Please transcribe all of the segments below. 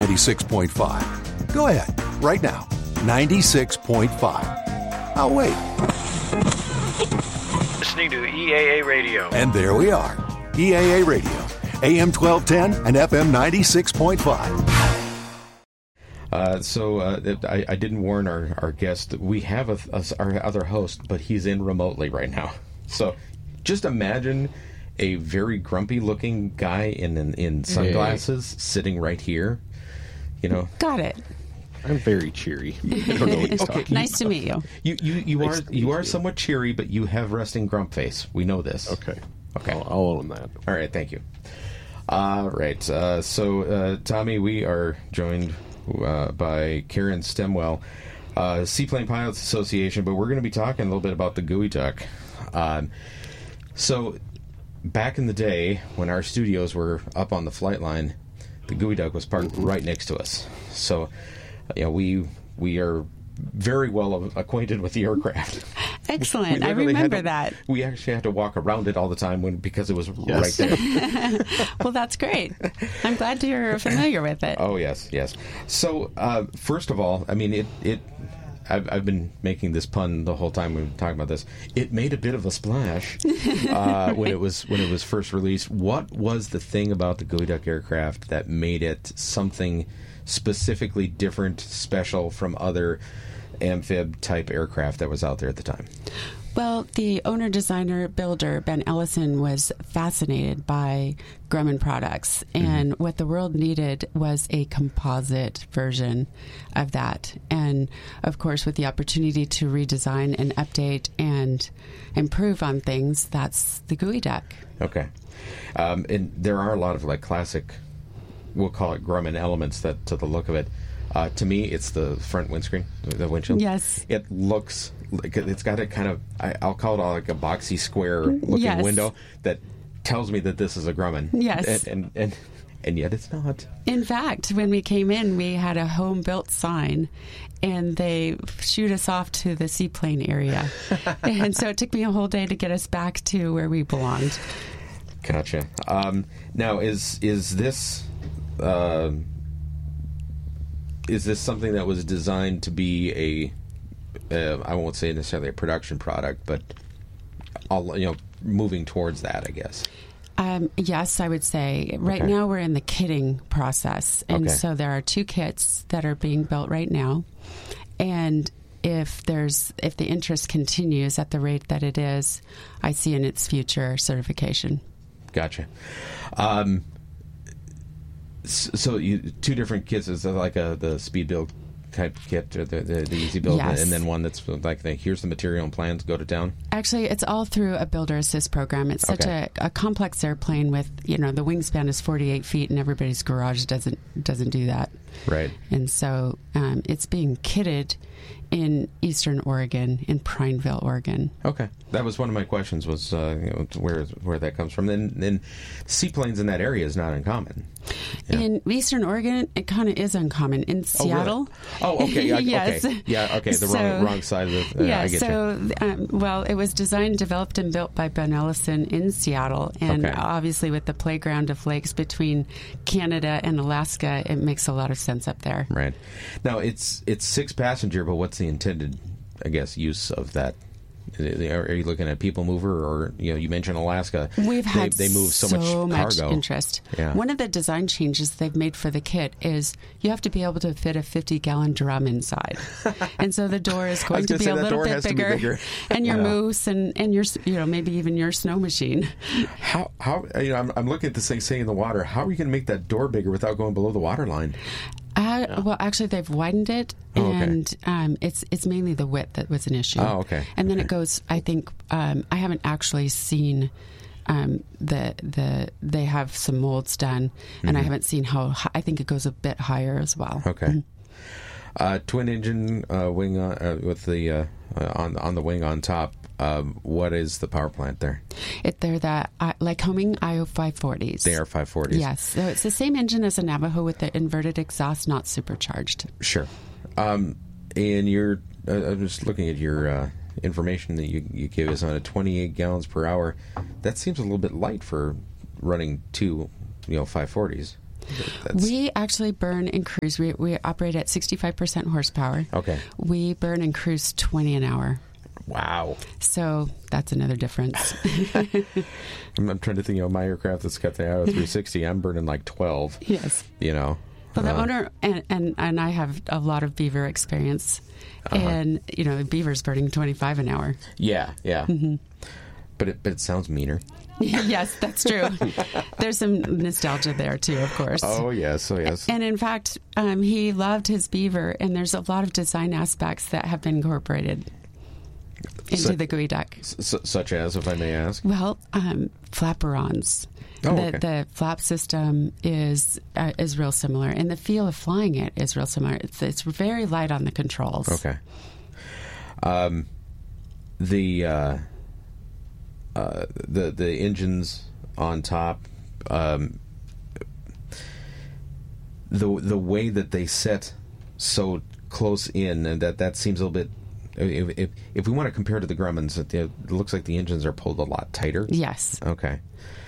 96.5. Go ahead, right now. 96.5. I'll wait. Listening to EAA Radio. And there we are. EAA Radio. AM 1210 and FM 96.5. I didn't warn our guest. We have our other host, but he's in remotely right now. So just imagine a very grumpy-looking guy in sunglasses sitting right here. You know. Got it. I'm very cheery. I don't know what he's talking Nice to meet you. You are somewhat cheery, but you have resting grump face. We know this. Okay. I'll own that. All right. Thank you. Right. So, Tommy, we are joined by Karen Stemwell, Seaplane Pilots Association, but we're going to be talking a little bit about the Geoduck. So, back in the day, when our studios were up on the flight line, the Geoduck was parked right next to us. So, we are very well acquainted with the aircraft. Excellent. I remember that. We actually had to walk around it all the time because it was right there. Well, that's great. I'm glad you're familiar with it. Oh, yes. So, first of all, I mean, I've been making this pun the whole time we've been talking about this. It made a bit of a splash when it was first released. What was the thing about the Geoduck aircraft that made it something specifically different, special from other amphib-type aircraft that was out there at the time? Well, the owner, designer, builder, Ben Ellison, was fascinated by Grumman products, and what the world needed was a composite version of that. And, of course, with the opportunity to redesign and update and improve on things, that's the Geoduck. Okay. And there are a lot of, classic, we'll call it Grumman elements that, to the look of it. To me, it's the front windscreen, the windshield. Yes. It looks like it's got a kind of, I'll call it like a boxy square looking window that tells me that this is a Grumman. Yes. And yet it's not. In fact, when we came in, we had a home-built sign, and they shoot us off to the seaplane area. And so it took me a whole day to get us back to where we belonged. Gotcha. Now, is this... is this something that was designed to be I won't say necessarily a production product, but moving towards that, I guess? Yes, I would say. Right now we're in the kitting process, and so there are 2 kits that are being built right now. And if the interest continues at the rate that it is, I see in its future certification. Gotcha. So 2 different kits, is that like the speed build type kit, or the easy build, yes. And then one that's like here's the material and plans, go to town? Actually, it's all through a builder assist program. It's such a complex airplane with, the wingspan is 48 feet, and everybody's garage doesn't do that. Right. And so it's being kitted in Eastern Oregon, in Prineville, Oregon. Okay. That was one of my questions, was where that comes from. Then seaplanes in that area is not uncommon. Yeah. In Eastern Oregon, it kind of is uncommon. In Seattle. Oh, really? Okay. Yes. Okay. Yeah, okay. The wrong side of the... yeah, I get you. It was designed, developed, and built by Ben Ellison in Seattle. And obviously with the playground of lakes between Canada and Alaska, it makes a lot of sense up there. Right. Now, it's 6-passenger, but what's the intended, I guess, use of that? Are you looking at people mover, or you mentioned Alaska? We've had they move so much cargo. Interest. Yeah. One of the design changes they've made for the kit is you have to be able to fit a 50-gallon drum inside, and so the door is going to be a little bit bigger, and your moose and your maybe even your snow machine. How I'm looking at this thing sitting in the water. How are you going to make that door bigger without going below the water line? Well, actually, they've widened it, and it's mainly the width that was an issue. Oh, okay. And then it goes. I think I haven't actually seen they have some molds done, and I haven't seen how. I think it goes a bit higher as well. Okay. Twin engine wing with the on the wing on top. What is the power plant there? They're the Lycoming IO540s. They are 540s. Yes. So it's the same engine as a Navajo with the inverted exhaust, not supercharged. Sure. And you're I'm just looking at your information that you gave us on 28 gallons per hour. That seems a little bit light for running 2 540s. We actually burn and cruise. We operate at 65% horsepower. Okay. We burn and cruise 20 an hour. Wow. So that's another difference. I'm trying to think of my aircraft that's got the Aero 360. I'm burning like 12. Yes. You know. Well, the owner and I have a lot of Beaver experience, and Beaver's burning 25 an hour. Yeah. Mm-hmm. But it sounds meaner. Yes, that's true. There's some nostalgia there too, of course. Oh yes. And in fact, he loved his Beaver, and there's a lot of design aspects that have been incorporated into the GUI deck. Such as, if I may ask? Well, flaperons. The flap system is real similar, and the feel of flying it is real similar. It's very light on the controls. Okay. The engines on top, the way that they set so close in, and that seems a little bit. If we want to compare to the Grummins, it looks like the engines are pulled a lot tighter. Yes. Okay.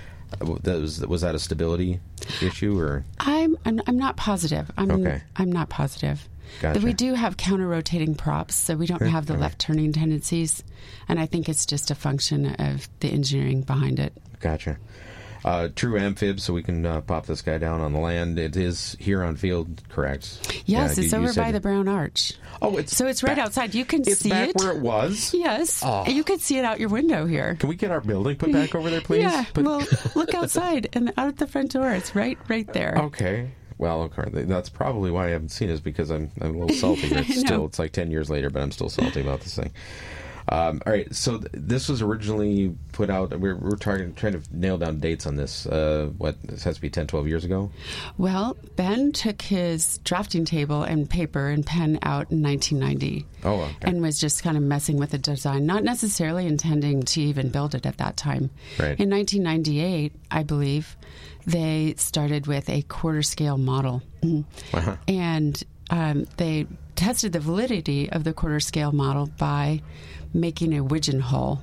Was that a stability issue, or? I'm not positive. I'm not positive. Gotcha. But we do have counter-rotating props, so we don't have the left-turning tendencies, and I think it's just a function of the engineering behind it. Gotcha. True amphib, so we can pop this guy down on the land. It is here on field, correct? Yes, it's over by the Brown Arch. Oh, so it's right outside. You can see it. It's back where it was? Yes. Oh. You can see it out your window here. Can we get our building put back over there, please? Yeah. Well, look outside and out the front door. It's right there. Okay. Well, okay, that's probably why I haven't seen it, is because I'm a little salty. It's like 10 years later, but I'm still salty about this thing. All right, so this was originally put out. We're trying to nail down dates on this. This has to be 10, 12 years ago? Well, Ben took his drafting table and paper and pen out in 1990. Oh, okay. And was just kind of messing with the design, not necessarily intending to even build it at that time. Right. In 1998, I believe, they started with a quarter-scale model. Uh-huh. And they tested the validity of the quarter-scale model by making a widgeon hull,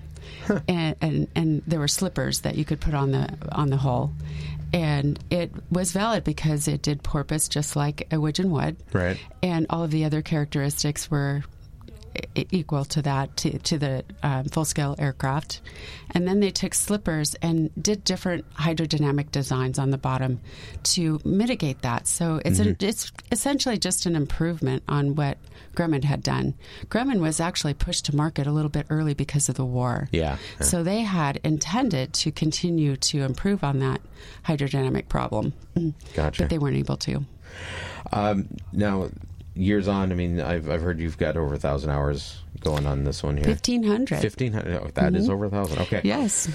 and there were slippers that you could put on the hull, and it was valid because it did porpoise just like a widgeon would, right? And all of the other characteristics were equal to that, to the full-scale aircraft. And then they took slippers and did different hydrodynamic designs on the bottom to mitigate that. So it's essentially just an improvement on what Grumman had done. Grumman was actually pushed to market a little bit early because of the war. Yeah. So they had intended to continue to improve on that hydrodynamic problem. Gotcha. But they weren't able to. Now, years on, I mean, I've heard you've got over 1,000 hours going on this one here. 1,500. 1,500. Oh, that is over 1,000. Okay. Yes.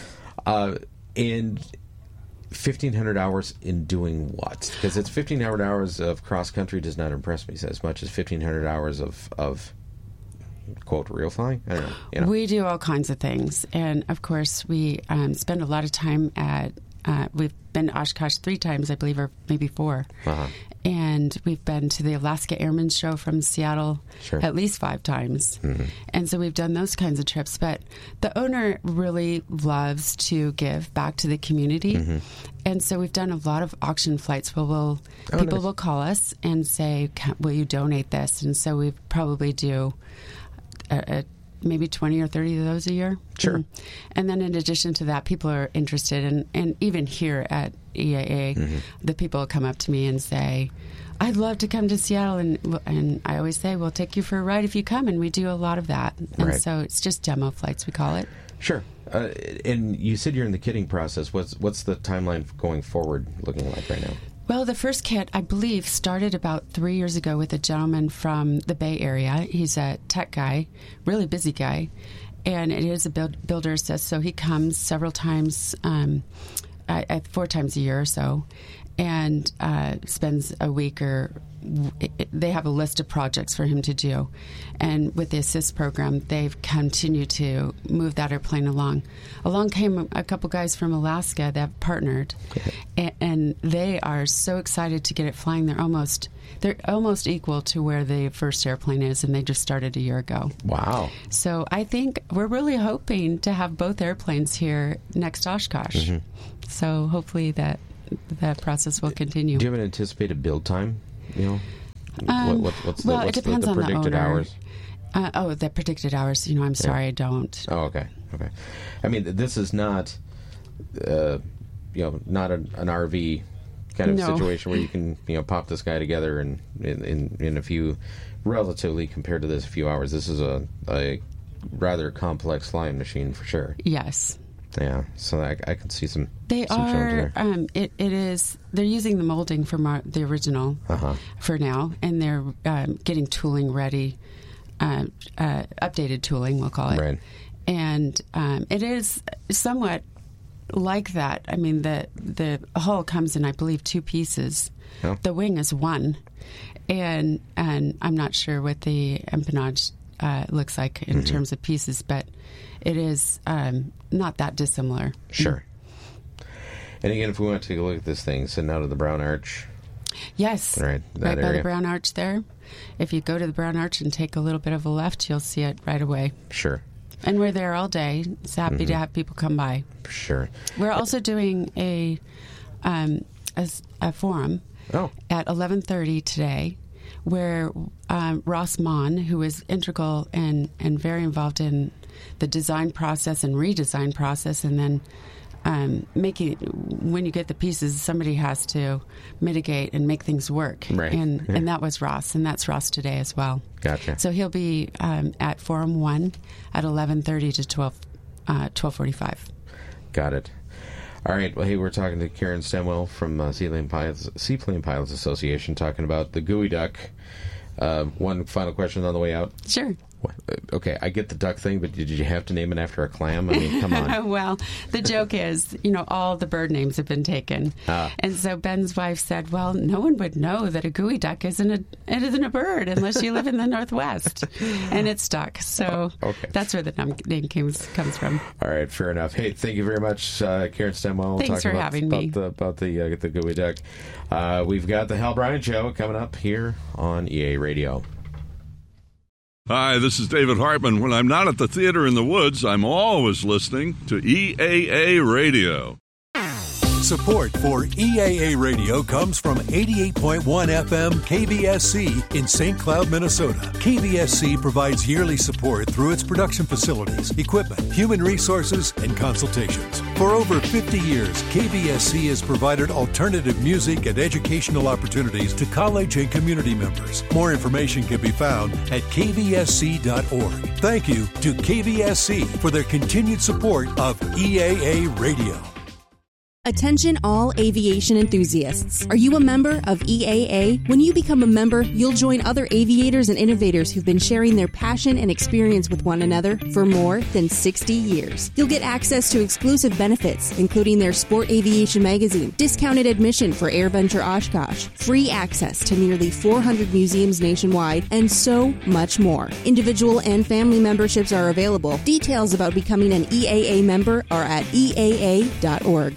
And 1,500 hours in doing what? Because it's 1,500 hours of cross country does not impress me as much as 1,500 hours of quote real flying. I don't know. We do all kinds of things, and of course, we spend a lot of time at. We've been to Oshkosh 3 times, I believe, or maybe 4. Uh-huh. And we've been to the Alaska Airmen Show from Seattle at least 5 times. Mm-hmm. And so we've done those kinds of trips. But the owner really loves to give back to the community. Mm-hmm. And so we've done a lot of auction flights where people will call us and say, will you donate this? And so we probably do maybe 20 or 30 of those a year. Sure. And then in addition to that, people are interested, and even here at EAA, the people come up to me and say, I'd love to come to Seattle, and I always say, we'll take you for a ride if you come, and we do a lot of that. And so it's just demo flights, we call it. Sure. And you said you're in the kitting process. What's the timeline going forward looking like right now? Well, the first kit, I believe, started about 3 years ago with a gentleman from the Bay Area. He's a tech guy, really busy guy, and it is a builder assist, so he comes several times, 4 times a year or so, and spends a week they have a list of projects for him to do. And with the assist program, they've continued to move that airplane along. Along came a couple guys from Alaska that have partnered, and they are so excited to get it flying. They're almost equal to where the first airplane is, and they just started a year ago. Wow. So I think we're really hoping to have both airplanes here next Oshkosh. Mm-hmm. So hopefully that the process will continue. Do you have an anticipated build time? What's it depends the on the predicted owner. hours? The predicted hours. I'm sorry, I don't. Oh, okay. I mean, this is not, not an RV kind of situation where you can, pop this guy together in a few, relatively compared to this, a few hours. This is a rather complex flying machine for sure. Yes. Yeah, so I can see some. They some are. It is. They're using the molding from the original for now, and they're getting tooling ready, updated tooling, we'll call it. Right. And it is somewhat like that. I mean, the hull comes in, I believe, 2 pieces. Oh. The wing is 1, and I'm not sure what the empennage looks like in terms of pieces, but it is not that dissimilar. Sure. And again, if we want to take a look at this thing, sitting out of the Brown Arch. Yes. Right by the Brown Arch there. If you go to the Brown Arch and take a little bit of a left, you'll see it right away. Sure. And we're there all day. It's happy to have people come by. Sure. We're also doing a forum at 11:30 today, where Ross Mon, who is integral and very involved in the design process and redesign process, and then when you get the pieces, somebody has to mitigate and make things work. Right. And that was Ross, and that's Ross today as well. Gotcha. So he'll be at Forum 1 at 11:30 to 12:45. Got it. All right. Well, hey, we're talking to Karen Stemwell from Seaplane Pilots Association, talking about the Gooey Duck. One final question on the way out. Sure. Okay, I get the duck thing, but did you have to name it after a clam? I mean, come on. Well, the joke is, all the bird names have been taken. And so Ben's wife said, well, no one would know that a gooey duck isn't a bird unless you live in the Northwest. And it stuck. So that's where the name comes from. All right, fair enough. Hey, thank you very much, Karen Stemwell. Thanks for having me. About the gooey duck. We've got the Hal Bryant Show coming up here on EA Radio. Hi, this is David Hartman. When I'm not at the theater in the woods, I'm always listening to EAA Radio. Support for EAA Radio comes from 88.1 FM KVSC in St. Cloud, Minnesota. KVSC provides yearly support through its production facilities, equipment, human resources, and consultations. For over 50 years, KVSC has provided alternative music and educational opportunities to college and community members. More information can be found at kvsc.org. Thank you to KVSC for their continued support of EAA Radio. Attention all aviation enthusiasts. Are you a member of EAA? When you become a member, you'll join other aviators and innovators who've been sharing their passion and experience with one another for more than 60 years. You'll get access to exclusive benefits, including their Sport Aviation magazine, discounted admission for AirVenture Oshkosh, free access to nearly 400 museums nationwide, and so much more. Individual and family memberships are available. Details about becoming an EAA member are at EAA.org.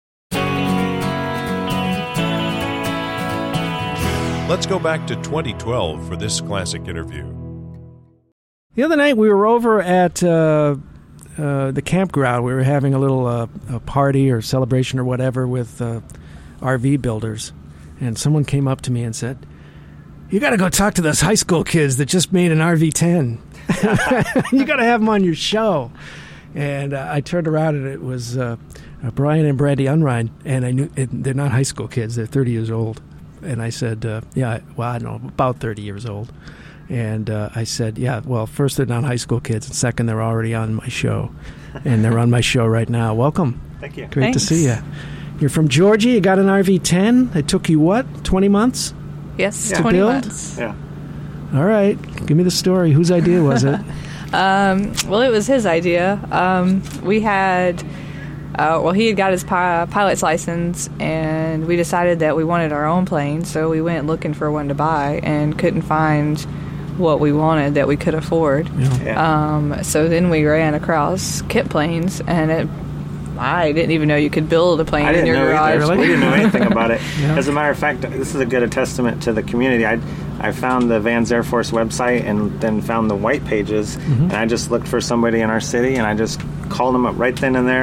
Let's go back to 2012 for this classic interview. The other night we were over at the campground. We were having a little a party or celebration or whatever with RV builders. And someone came up to me and said, "You got to go talk to those high school kids that just made an RV-10. You got to have them on your show." And I turned around and it was Brian and Brandy Unrein. And I knew they're not high school kids. They're 30 years old. And I said, I don't know, about 30 years old. And I said, first, they're not high school kids. And second, they're already on my show. And they're on my show right now. Welcome. Thank you. Great to see you. You're from Georgia. You got an RV-10. It took you, 20 months? Yes, to 20 build? months. Yeah. All right. Give me the story. Whose idea was it? Well, it was his idea. We had... he had got his pilot's license, and we decided that we wanted our own plane, so we went looking for one to buy and couldn't find what we wanted that we could afford. Yeah. So then we ran across Kit Planes, and I didn't even know you could build a plane in your garage. Really? We didn't know anything about it. Yeah. As a matter of fact, this is a good testament to the community. I found the Vans Air Force website and then found the white pages, and I just looked for somebody in our city, and I just called them up right then and there.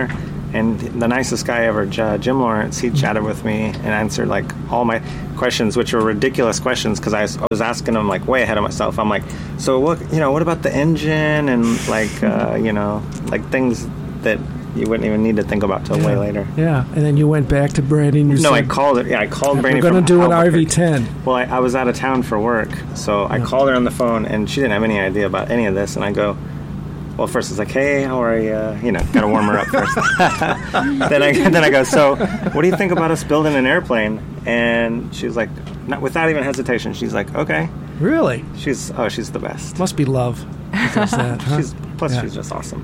And the nicest guy ever, Jim Lawrence, he chatted with me and answered like all my questions, which were ridiculous questions because I was asking him like way ahead of myself. I'm like, so what about the engine and like like things that you wouldn't even need to think about till way later. Yeah, and then you went back to Brandy and you said, I called it. Yeah, I called Brandy. We're going to do an RV10. Well, I was out of town for work, so I called her on the phone, and she didn't have any idea about any of this. And I go, well, first it's like, hey, how are you? Got to warm her up first. then I go, so what do you think about us building an airplane? And she was like, without even hesitation, she's like, okay. Really? She's the best. Must be love. Does that, huh? She's just awesome.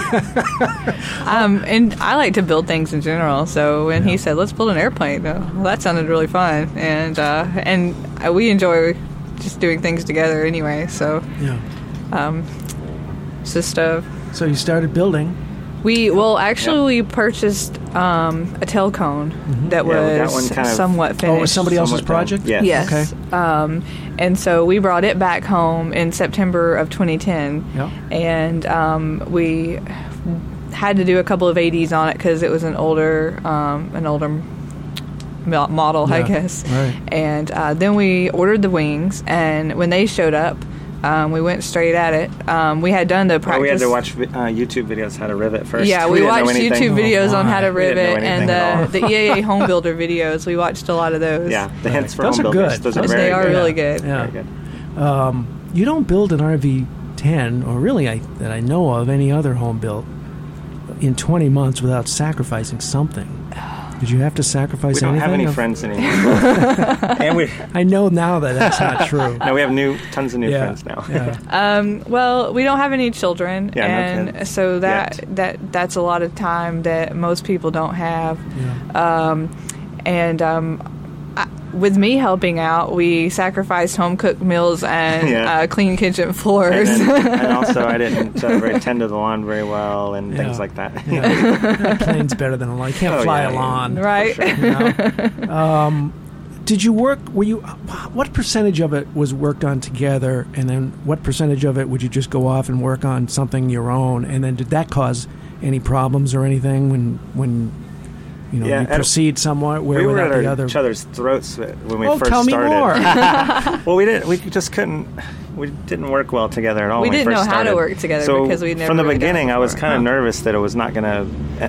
And I like to build things in general. So when he said, let's build an airplane, well, that sounded really fun. And we enjoy just doing things together anyway. So, So you started building. We purchased a tail cone that was somewhat finished. Oh, it was somebody else's project? Yes. Okay. And so we brought it back home in September of 2010. Yep. And we had to do a couple of ADs on it because it was an older model, I guess. Right. And then we ordered the wings, and when they showed up, we went straight at it. We had done the practice. We had to watch YouTube videos how to rivet first. Yeah, we watched YouTube videos on how to rivet, and the EAA home builder videos. We watched a lot of those. Yeah, the hints for those home are builders. good. They are really good. Yeah. Very good. You don't build an RV10, or really that I know of, any other home built, in 20 months without sacrificing something. Did you have to sacrifice anything? We don't have any friends anymore. And I know now that's not true. No, we have tons of new friends now. Yeah. Well, we don't have any children, no and kids. so that's a lot of time that most people don't have. Yeah. With me helping out, we sacrificed home-cooked meals and clean kitchen floors. And also, I didn't tend to the lawn very well and things like that. Yeah. A plane's better than a lawn. You can't fly a lawn. Right. Sure. Did you work, what percentage of it was worked on together, and then what percentage of it would you just go off and work on something your own, and then did that cause any problems or anything when you proceed somewhat where we were without at the other... each other's throats when we first tell me started. More. Well, we just couldn't. We didn't work well together at all. We when didn't we first know how started. to work together because we never. From the really beginning, I was kind of nervous that it was not going to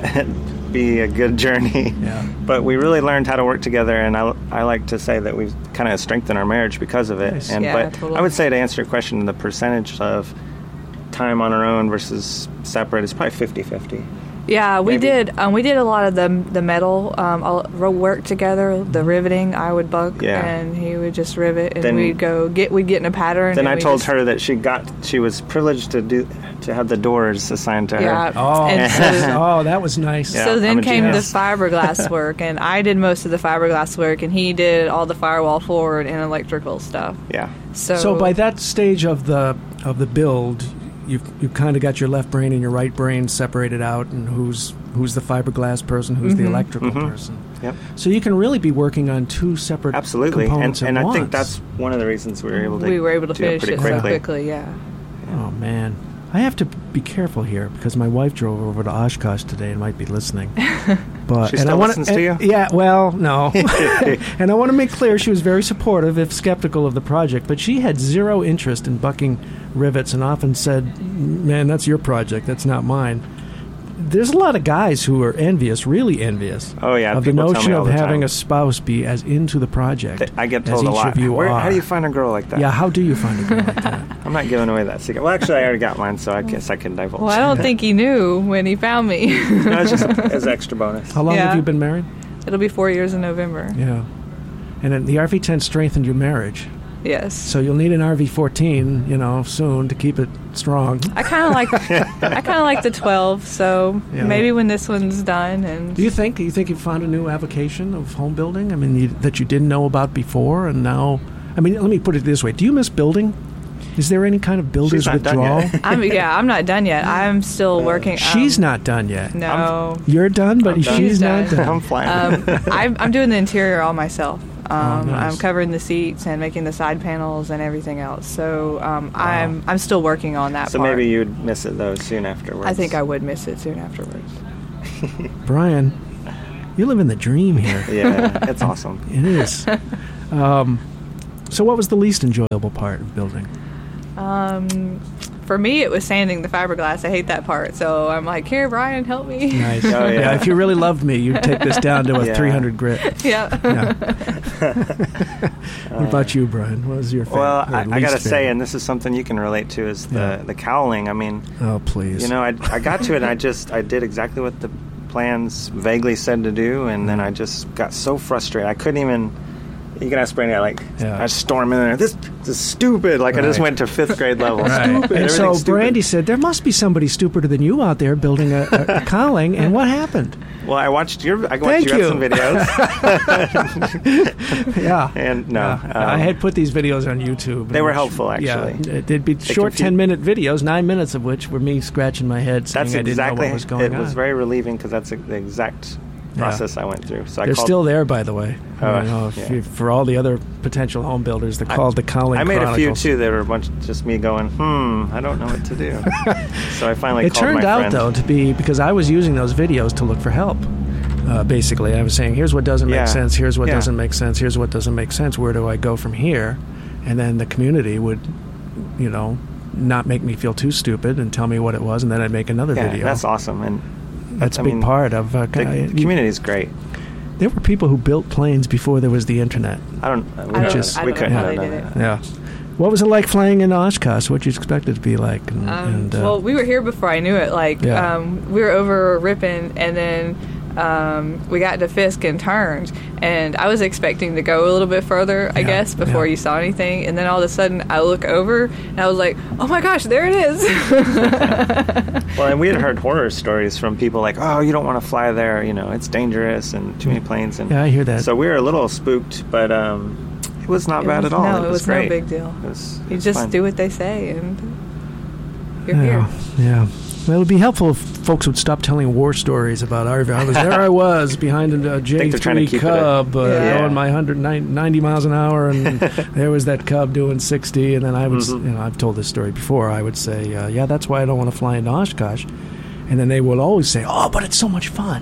be a good journey. Yeah. But we really learned how to work together, and I like to say that we've kind of strengthened our marriage because of it. Nice. Totally. I would say, to answer your question, the percentage of time on our own versus separate is probably 50-50. Yeah, we Maybe. did. We did a lot of the metal work together. The riveting, I would buck, and he would just rivet, and we'd get in a pattern. Then I told her that she was privileged to have the doors assigned to her. Yeah. Oh, that was nice. Yeah, so then came the genius. fiberglass work, and I did most of the fiberglass work, and he did all the firewall forward and electrical stuff. Yeah. So by that stage of the build, you've kind of got your left brain and your right brain separated out, and who's the fiberglass person, who's the electrical person. Yep. So you can really be working on two separate components and at I once. think that's one of the reasons we were able to finish pretty it quickly. so quickly. Yeah. Oh man, I have to be careful here because my wife drove over to Oshkosh today and might be listening. But She still listens to you? Yeah, well, no. And I want to make clear she was very supportive, if skeptical of the project, but she had zero interest in bucking rivets and often said, "Man, that's your project. That's not mine." There's a lot of guys who are envious, really envious, of the notion tell me all of the having time. a spouse be as into the project. I get as told a each lot. of you are. How do you find a girl like that? Yeah, how do you find a girl like that? I'm not giving away that secret. Well, actually, I already got mine, so I guess I can divulge. Well, I don't think he knew when he found me. No, it's just as extra bonus. How long have you been married? It'll be 4 years in November. Yeah. And then the RV10 strengthened your marriage. Yes. So you'll need an RV14, soon to keep it strong. I kind of like the 12. So maybe when this one's done, and Do you think you found a new avocation of home building? I mean, that you didn't know about before, and now. I mean, let me put it this way: do you miss building? Is there any kind of builder's withdrawal? I'm not done yet. I'm still working. She's not done yet. No, you're done, but she's not done. I'm flying. I'm doing the interior all myself. Nice. I'm covering the seats and making the side panels and everything else. So I'm still working on that. So part. maybe you'd miss it though soon afterwards. I think I would miss it soon afterwards. Brian, you live in the dream here. Yeah, it's awesome. It is. So what was the least enjoyable part of building? For me, it was sanding the fiberglass. I hate that part. So I'm like, here, Brian, help me. Nice. Oh, yeah. If you really loved me, you'd take this down to a 300 grit. Yeah. What about you, Brian? What was your favorite? Well, I got to say, and this is something you can relate to, is the cowling. I mean, oh, please. You know, I got to it, and I did exactly what the plans vaguely said to do, and then I just got so frustrated. I couldn't even... You can ask Brandy. I storm in there. This is stupid. Like I just went to 5th grade level. Right. And so stupid. Brandy said, "There must be somebody stupider than you out there building a cowling." And what happened? Well, I watched some videos. Yeah. And I had put these videos on YouTube. They were helpful, actually. Yeah, they'd be short 10-minute videos, 9 minutes of which were me scratching my head saying I didn't know what was going on. It was very relieving because that's the exact process I went through. So they're still there, by the way. For all the other potential home builders, they're called the Cowling Chronicles. I made a few too. They were a bunch just me going, I don't know what to do. So I finally called my friend. It turned out though to be because I was using those videos to look for help. Basically, I was saying, here's what doesn't make sense. Here's what doesn't make sense. Here's what doesn't make sense. Where do I go from here? And then the community would, not make me feel too stupid and tell me what it was, and then I'd make another video. That's awesome. And that's a big part of the community is great. There were people who built planes before there was the internet. We couldn't have done it. Yeah. What was it like flying in Oshkosh? What you expected it to be like? Well, we were here before I knew it. We were over Ripon, and then we got to Fisk and turned. And I was expecting to go a little bit further, I guess, before you saw anything. And then all of a sudden, I look over, and I was like, oh my gosh, there it is. Well, and we had heard horror stories from people like, oh, you don't want to fly there. It's dangerous and too many planes. And I hear that. So we were a little spooked, but it was not bad at all. No, it was no big deal. You just fun. Do what they say, and you're here. Yeah. Well, it would be helpful if folks would stop telling war stories about RV. I was behind a J3 Cub going my 190 miles an hour, and there was that Cub doing 60, and then I would, I've told this story before, I would say, that's why I don't want to fly into Oshkosh. And then they would always say, oh, but it's so much fun.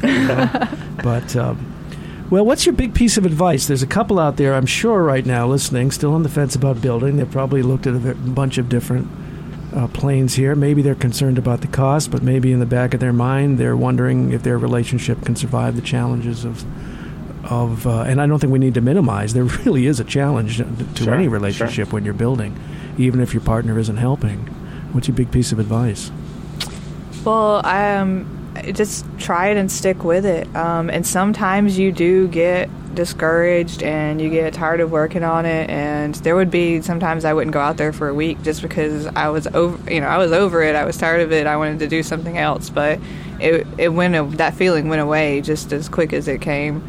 But, well, what's your big piece of advice? There's a couple out there, I'm sure, right now listening, still on the fence about building. They've probably looked at a bunch of different planes here. Maybe they're concerned about the cost, but maybe in the back of their mind they're wondering if their relationship can survive the challenges of and I don't think we need to minimize. There really is a challenge to any relationship when you're building, even if your partner isn't helping. What's your big piece of advice? Well, just try it and stick with it. And sometimes you do get discouraged and you get tired of working on it, and there would be sometimes I wouldn't go out there for a week just because I was over it. I was tired of it. I wanted to do something else, but that feeling went away just as quick as it came.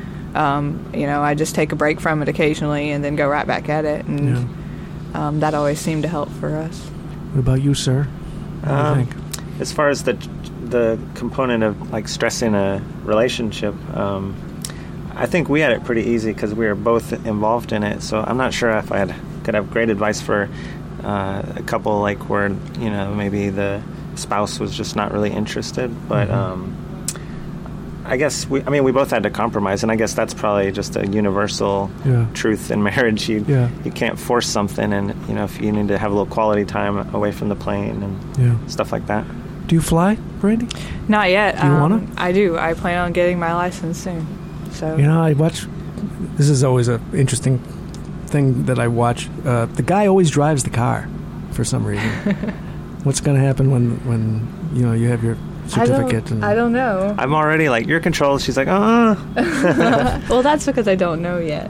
I just take a break from it occasionally and then go right back at it, and that always seemed to help for us. What about you, sir? What do you think? As far as the component of like stressing a relationship, I think we had it pretty easy because we were both involved in it. So I'm not sure if I could have great advice for a couple like where maybe the spouse was just not really interested. But I guess we both had to compromise, and I guess that's probably just a universal truth in marriage. You can't force something, and if you need to have a little quality time away from the plane and stuff like that. Do you fly, Brandy? Not yet. Do you want to? I do. I plan on getting my license soon. So I watch. This is always an interesting thing that I watch. The guy always drives the car for some reason. What's going to happen when you have your certificate? I don't know. I'm already like, you're controlled. She's like, Well, that's because I don't know yet.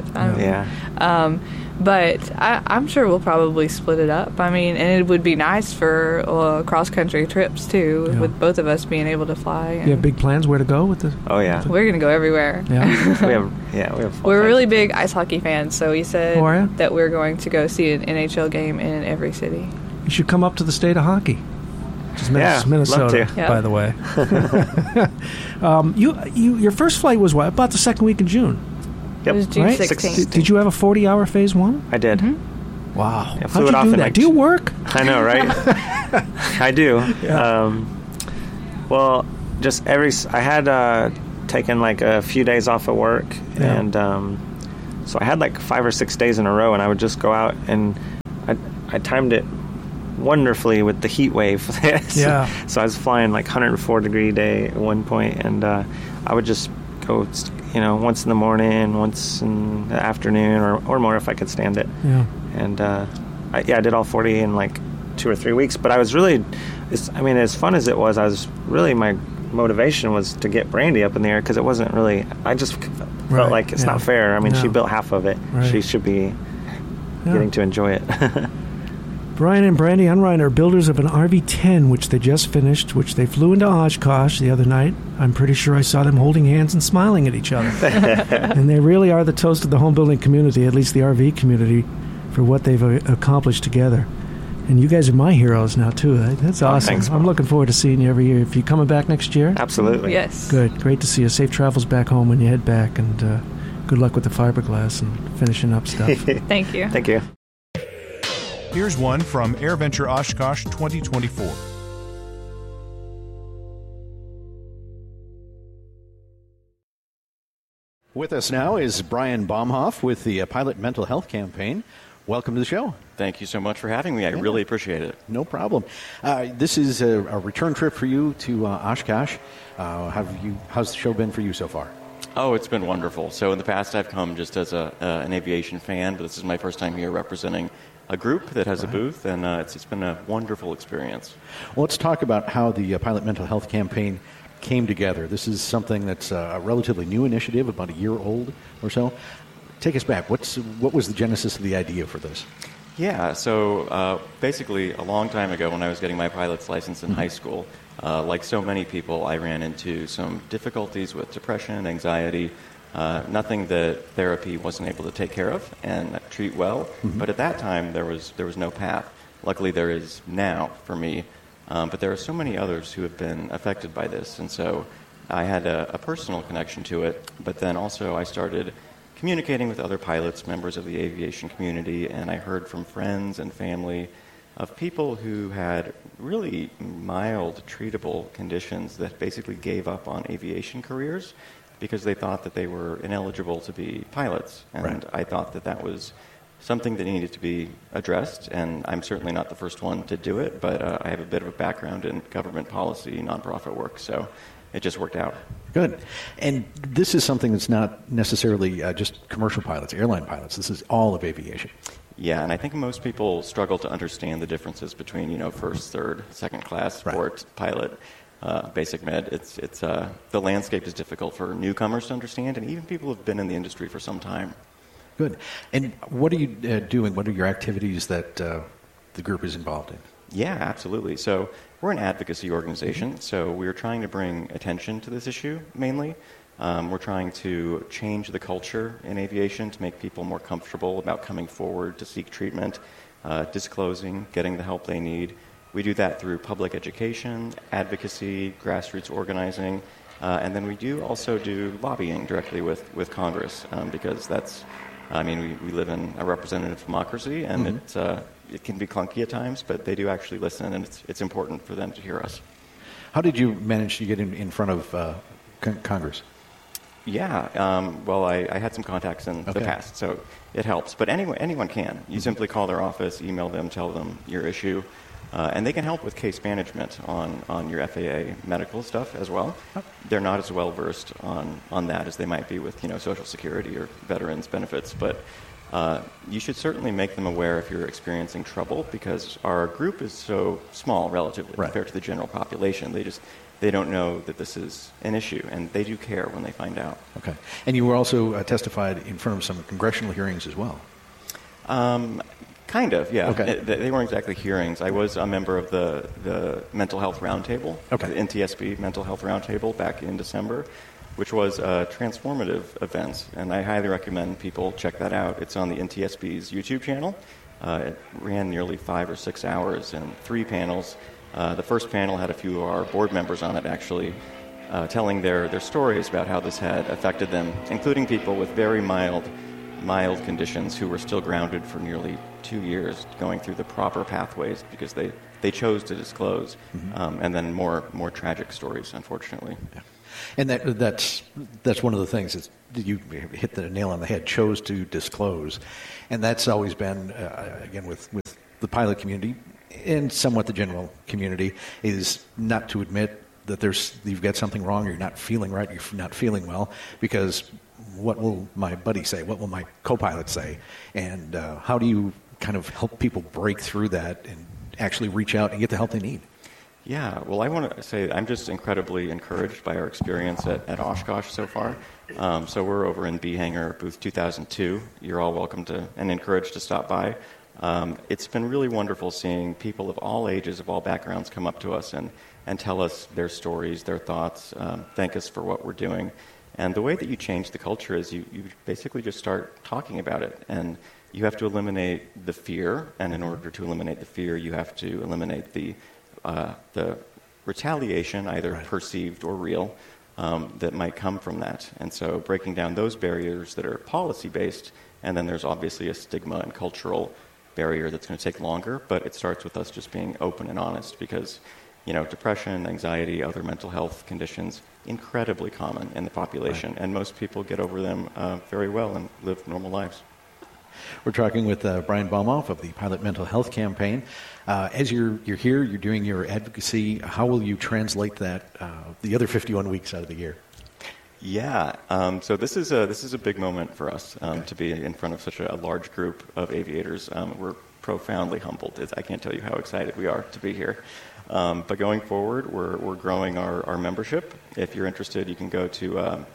But I'm sure we'll probably split it up. And it would be nice for cross-country trips, too, with both of us being able to fly. You have big plans where to go with this? Oh, yeah. We're going to go everywhere. Yeah? we have We're really big ice hockey fans, so we said that we're going to go see an NHL game in every city. You should come up to the state of hockey. Which is Minnesota, by the way. Your first flight was what? About the second week in June? Yep. It was June 16th. Did you have a 40-hour phase one? I did. Mm-hmm. Wow. I flew How'd you do that? Do you work? I know, right? I do. Yeah. Well, just I had taken like a few days off of work, and so I had like 5 or 6 days in a row, and I would just go out, and I timed it wonderfully with the heat wave. So I was flying like 104-degree day at one point, and I would just go, once in the morning, once in the afternoon, or more if I could stand it. Yeah. And I did all 40 in like 2 or 3 weeks. But I was really, as fun as it was, my motivation was to get Brandy up in the air, because it wasn't really, I just felt like it's not fair. I mean, she built half of it. Right. She should be getting to enjoy it. Brian and Brandy Unrein are builders of an RV-10, which they just finished, which they flew into Oshkosh the other night. I'm pretty sure I saw them holding hands and smiling at each other. And they really are the toast of the home building community, at least the RV community, for what they've accomplished together. And you guys are my heroes now, too. That's awesome. Thanks, I'm looking forward to seeing you every year. If you coming back next year? Absolutely. Yes. Good. Great to see you. Safe travels back home when you head back, and good luck with the fiberglass and finishing up stuff. Thank you. Thank you. Here's one from AirVenture Oshkosh 2024. With us now is Brian Baumhoff with the Pilot Mental Health Campaign. Welcome to the show. Thank you so much for having me. I really appreciate it. No problem. This is a return trip for you to Oshkosh. How's the show been for you so far? Oh, it's been wonderful. So in the past, I've come just as an aviation fan, but this is my first time here representing a group that has a booth, and it's been a wonderful experience. Well, let's talk about how the Pilot Mental Health Campaign came together. This is something that's a relatively new initiative, about a year old or so. Take us back. What was the genesis of the idea for this? Yeah, so basically a long time ago when I was getting my pilot's license in high school, like so many people, I ran into some difficulties with depression, anxiety, nothing that therapy wasn't able to take care of and treat well. But at that time, there was no path. Luckily, there is now for me. But there are so many others who have been affected by this. And so I had a personal connection to it. But then also I started communicating with other pilots, members of the aviation community, and I heard from friends and family of people who had really mild, treatable conditions that basically gave up on aviation careers because they thought that they were ineligible to be pilots. And I thought that was something that needed to be addressed, and I'm certainly not the first one to do it, but I have a bit of a background in government policy, nonprofit work, so it just worked out. Good. And this is something that's not necessarily just commercial pilots, airline pilots. This is all of aviation. Yeah, and I think most people struggle to understand the differences between, first, third, second class, sport, pilot, basic med. It's the landscape is difficult for newcomers to understand, and even people who have been in the industry for some time. Good. And what are you doing? What are your activities that the group is involved in? Yeah, absolutely. So we're an advocacy organization, so we're trying to bring attention to this issue mainly. We're trying to change the culture in aviation to make people more comfortable about coming forward to seek treatment, disclosing, getting the help they need. We do that through public education, advocacy, grassroots organizing, and then we do also do lobbying directly with Congress because that's, we live in a representative democracy, and it can be clunky at times, but they do actually listen, and it's important for them to hear us. How did you manage to get in front of Congress? Yeah, I had some contacts in the past, so it helps. But anyone can. You simply call their office, email them, tell them your issue, and they can help with case management on your FAA medical stuff as well. They're not as well versed on that as they might be with Social Security or veterans benefits, but you should certainly make them aware if you're experiencing trouble, because our group is so small relatively compared to the general population. They don't know that this is an issue, and they do care when they find out. Okay. And you were also testified in front of some congressional hearings as well. Kind of, yeah. Okay. They weren't exactly hearings. I was a member of the Mental Health Roundtable, the NTSB Mental Health Roundtable back in December, which was a transformative event, and I highly recommend people check that out. It's on the NTSB's YouTube channel. It ran nearly 5 or 6 hours and 3 panels. The first panel had a few of our board members on it, actually, telling their stories about how this had affected them, including people with very mild mild conditions who were still grounded for nearly 2 years, going through the proper pathways because they chose to disclose, and then more tragic stories, unfortunately. Yeah. And that's one of the things is you hit the nail on the head. Chose to disclose, and that's always been again with the pilot community and somewhat the general community is not to admit that you've got something wrong, or you're not feeling right, you're not feeling well, because what will my buddy say? What will my co-pilot say? And how do you kind of help people break through that and actually reach out and get the help they need? Yeah, well, I want to say I'm just incredibly encouraged by our experience at Oshkosh so far. So we're over in B Hangar, booth 2002. You're all welcome to and encouraged to stop by. It's been really wonderful seeing people of all ages, of all backgrounds come up to us and tell us their stories, their thoughts, thank us for what we're doing. And the way that you change the culture is you basically just start talking about it. And you have to eliminate the fear. And in order to eliminate the fear, you have to eliminate the retaliation, either perceived or real, that might come from that. And so breaking down those barriers that are policy-based, and then there's obviously a stigma and cultural barrier that's going to take longer, but it starts with us just being open and honest because, depression, anxiety, other mental health conditions, incredibly common in the population, and most people get over them very well and live normal lives. We're talking with Brian Baumoff of the Pilot Mental Health Campaign. As you're here, you're doing your advocacy. How will you translate that the other 51 weeks out of the year? Yeah, so this is a big moment for us to be in front of such a large group of aviators. We're profoundly humbled. I can't tell you how excited we are to be here. But going forward, we're growing our membership. If you're interested, you can go to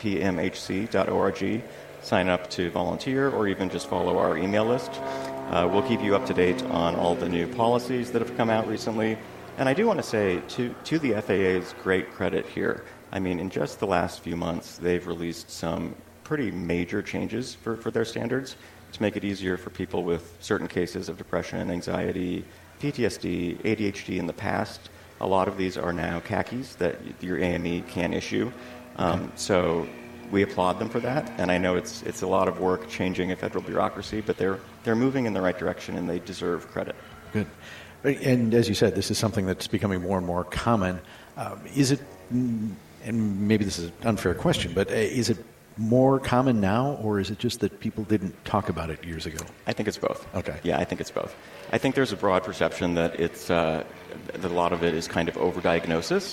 pmhc.org. Sign up to volunteer or even just follow our email list. We'll keep you up to date on all the new policies that have come out recently. And I do want to say to the FAA's great credit here, I mean, in just the last few months, they've released some pretty major changes for their standards to make it easier for people with certain cases of depression, anxiety, PTSD, ADHD in the past. A lot of these are now khakis that your AME can issue. So we applaud them for that, and I know it's a lot of work changing a federal bureaucracy, but they're moving in the right direction, and they deserve credit. Good. And as you said, this is something that's becoming more and more common. Is it, and maybe this is an unfair question, but is it more common now, or is it just that people didn't talk about it years ago? I think it's both. Okay. Yeah, I think it's both. I think there's a broad perception that that a lot of it is kind of overdiagnosis.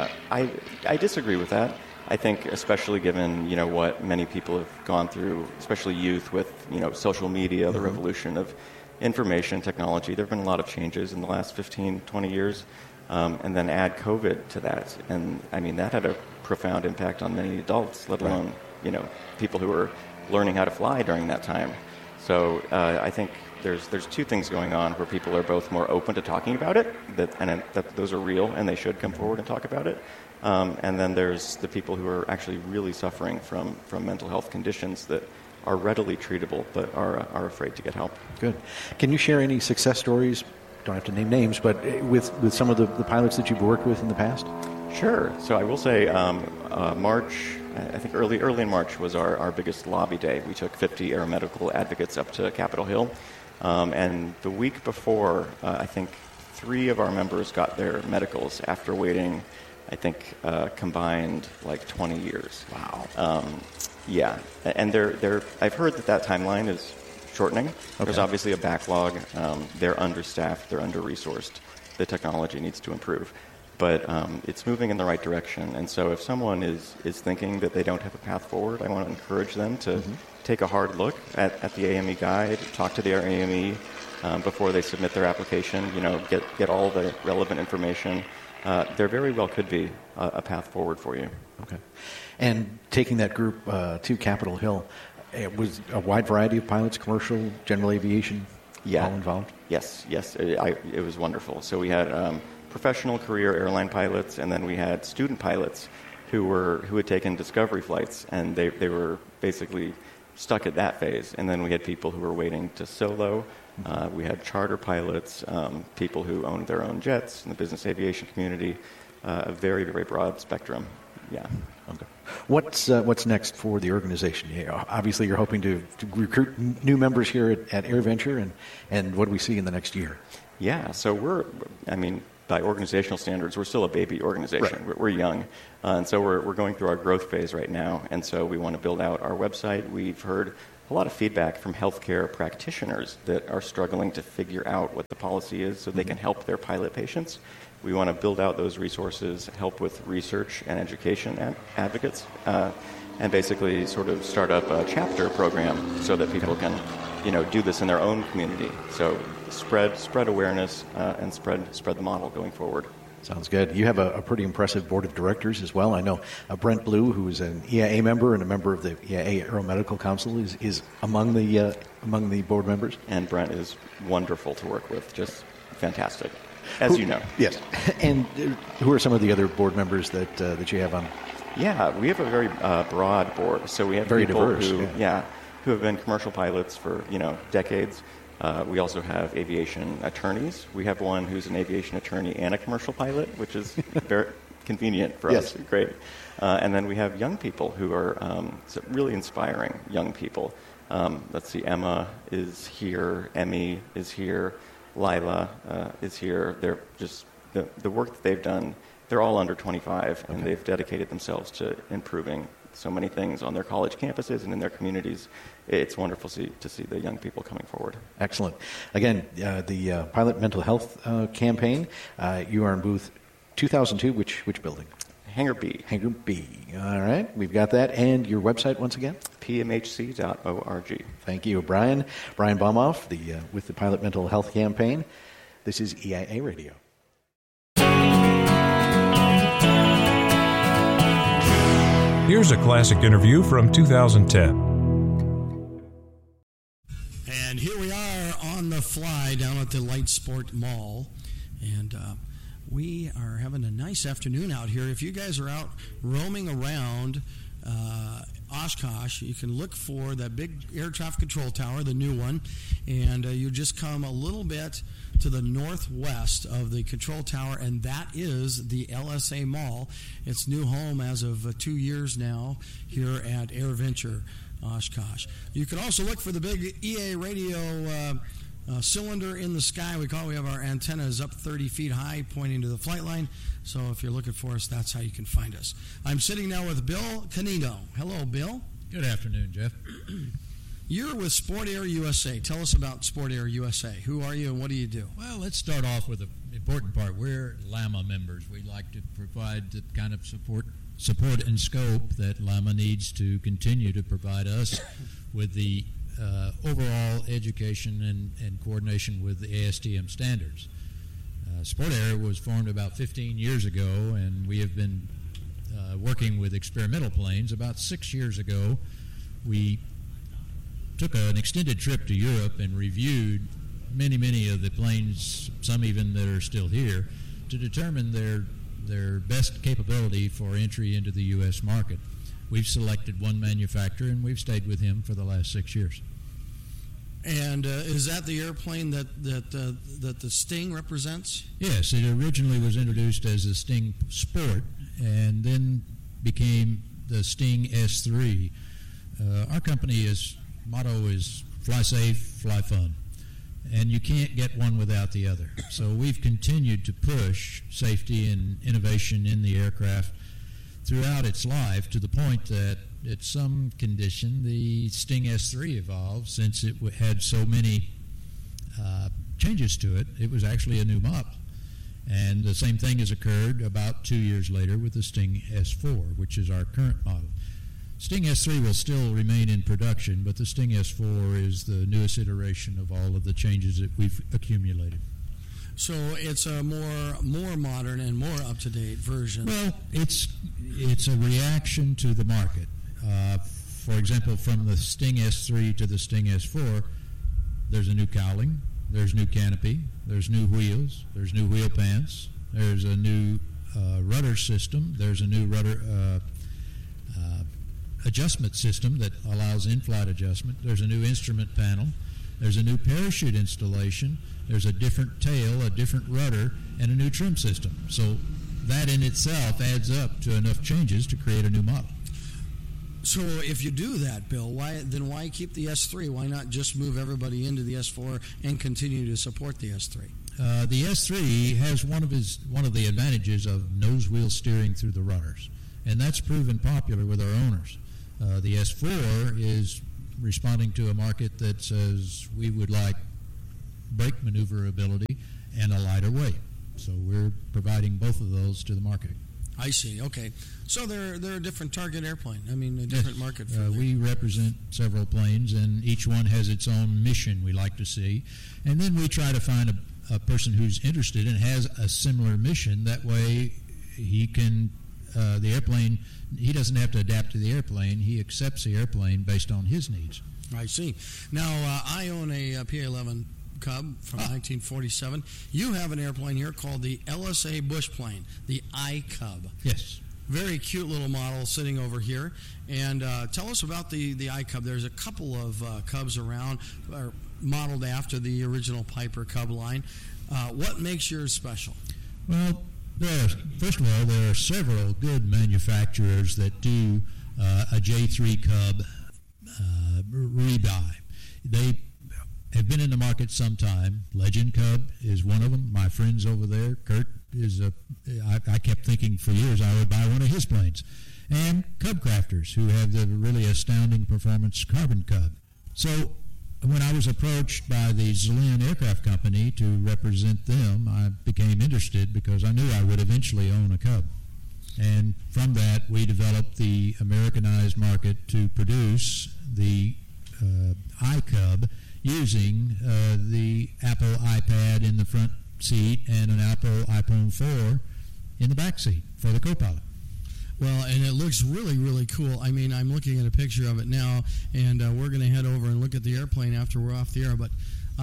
I disagree with that. I think, especially given what many people have gone through, especially youth, with social media, the revolution of information technology. There have been a lot of changes in the last 15, 20 years, and then add COVID to that, and I mean that had a profound impact on many adults, let alone people who were learning how to fly during that time. So I think there's two things going on where people are both more open to talking about it, that those are real and they should come forward and talk about it. And then there's the people who are actually really suffering from mental health conditions that are readily treatable but are afraid to get help. Good. Can you share any success stories? Don't have to name names, but with some of the pilots that you've worked with in the past? Sure. So I will say March, I think early in March was our biggest lobby day. We took 50 aeromedical advocates up to Capitol Hill. And the week before, I think 3 of our members got their medicals after waiting, I think, combined like 20 years. Wow. Yeah. And I've heard that timeline is shortening. Okay. There's obviously a backlog. They're understaffed. They're under-resourced. The technology needs to improve. But it's moving in the right direction. And so if someone is thinking that they don't have a path forward, I want to encourage them to take a hard look at the AME guide, talk to their AME before they submit their application, get all the relevant information. There very well could be a path forward for you. Okay. And taking that group to Capitol Hill, it was a wide variety of pilots, commercial, general aviation, all involved? Yes. It was wonderful. So we had professional career airline pilots, and then we had student pilots who had taken discovery flights, and they were basically stuck at that phase. And then we had people who were waiting to solo. We had charter pilots, people who owned their own jets in the business aviation community, a very, very broad spectrum. Yeah. Okay. What's next for the organization? Obviously, you're hoping to recruit new members here at AirVenture, and what do we see in the next year? Yeah, so by organizational standards, we're still a baby organization. Right. We're young, and so we're going through our growth phase right now, and so we want to build out our website. We've heard a lot of feedback from healthcare practitioners that are struggling to figure out what the policy is so they can help their pilot patients. We want to build out those resources, help with research and education advocates, and basically sort of start up a chapter program so that people can, do this in their own community. So spread awareness and spread the model going forward. Sounds good. You have a pretty impressive board of directors as well. I know Brent Blue, who is an EIA member and a member of the EIA Aeromedical Council, is among the board members. And Brent is wonderful to work with, just fantastic, as you know. Yes. And who are some of the other board members that you have on? Yeah, we have a very broad board. So we have very people diverse, who have been commercial pilots for decades. We also have aviation attorneys. We have one who's an aviation attorney and a commercial pilot, which is very convenient for us. Great. And then we have young people who are really inspiring young people. Let's see, Emma is here, Emmy is here, Lila is here. They're just the work that they've done. They're all under 25, and they've dedicated themselves to improving so many things on their college campuses and in their communities. It's wonderful to see the young people coming forward. Excellent. Again, the Pilot Mental Health Campaign, you are in booth 2002. Which building? Hangar B. Hangar B. All right, we've got that. And your website once again? pmhc.org. Thank you, Brian. Brian Baumoff, with the Pilot Mental Health Campaign. This is EIA Radio. Here's a classic interview from 2010. And here we are on the fly down at the Light Sport Mall. And we are having a nice afternoon out here. If you guys are out roaming around Oshkosh, you can look for that big air traffic control tower, the new one, and you just come a little bit to the northwest of the control tower, and that is the LSA Mall. It's new home as of 2 years now here at AirVenture Oshkosh. You can also look for the big EA radio cylinder in the sky. We have our antennas up 30 feet high pointing to the flight line. So if you're looking for us, that's how you can find us. I'm sitting now with Bill Canino. Hello, Bill. Good afternoon, Jeff. You're with Sport Air USA. Tell us about Sport Air USA. Who are you and what do you do? Well, let's start off with the important part. We're LAMA members. We like to provide the kind of support and scope that LAMA needs to continue to provide us with the overall education and coordination with the ASTM standards. Sport Air was formed about 15 years ago, and we have been working with experimental planes. About 6 years ago, we took an extended trip to Europe and reviewed many of the planes, some even that are still here, to determine their best capability for entry into the U.S. market. We've selected one manufacturer, and we've stayed with him for the last 6 years. And is that the airplane that the Sting represents? Yes, it originally was introduced as the Sting Sport, and then became the Sting S3. Our company's motto is fly safe, fly fun, and you can't get one without the other. So we've continued to push safety and innovation in the aircraft throughout its life, to the point that at some condition the Sting S3 evolved. Since it had so many changes to it, it was actually a new model. And the same thing has occurred about 2 years later with the Sting S4, which is our current model. Sting S3 will still remain in production, but the Sting S4 is the newest iteration of all of the changes that we've accumulated. So it's a more modern and more up-to-date version. Well, it's a reaction to the market. For example, from the Sting S3 to the Sting S4, there's a new cowling, there's new canopy, there's new wheels, there's new wheel pants, there's a new rudder system, there's a new rudder adjustment system that allows in-flight adjustment, there's a new instrument panel, there's a new parachute installation, there's a different tail, a different rudder, and a new trim system. So that in itself adds up to enough changes to create a new model. So if you do that, Bill, why keep the S3? Why not just move everybody into the S4 and continue to support the S3? The S3 has one of the advantages of nose wheel steering through the runners, and that's proven popular with our owners. The S4 is responding to a market that says we would like brake maneuverability and a lighter weight. So we're providing both of those to the market. I see. Okay. So they're a different target airplane. I mean, a different market. For we represent several planes, and each one has its own mission we like to see. And then we try to find a person who's interested and has a similar mission. That way he can, the airplane, he doesn't have to adapt to the airplane. He accepts the airplane based on his needs. I see. Now, I own a PA-11 Cub from 1947. You have an airplane here called the LSA Bush plane, the I-Cub. Yes. Very cute little model sitting over here. And tell us about the I-Cub. There's a couple of Cubs around modeled after the original Piper Cub line. What makes yours special? Well, first of all, there are several good manufacturers that do a J3 Cub rebuy. They have been in the market some time. Legend Cub is one of them. My friends over there, Kurt, I kept thinking for years I would buy one of his planes. And Cub Crafters, who have the really astounding performance Carbon Cub. So when I was approached by the Zillion Aircraft Company to represent them, I became interested because I knew I would eventually own a Cub. And from that, we developed the Americanized market to produce the I-Cub using the Apple iPad in the front seat and an Apple iPhone 4 in the back seat for the co-pilot. Well, and it looks really, really cool. I mean, I'm looking at a picture of it now, and we're going to head over and look at the airplane after we're off the air. But